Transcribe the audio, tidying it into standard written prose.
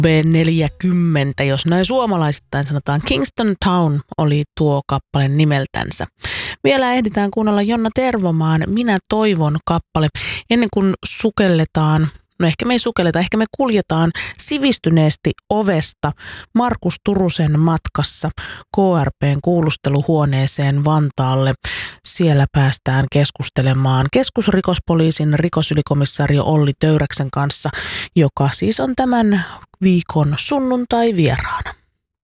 B40, jos näin suomalaisittain sanotaan. Kingston Town oli tuo kappale nimeltänsä. Vielä ehditään kuunnella Jonna Tervomaan Minä toivon kappale ennen kuin sukelletaan. No ehkä me ei sukelleta, ehkä me kuljetaan sivistyneesti ovesta Markus Turusen matkassa KRP:n kuulusteluhuoneeseen Vantaalle. Siellä päästään keskustelemaan keskusrikospoliisin rikosylikomissario Olli Töyräksen kanssa, joka siis on tämän viikon sunnuntai vieraana.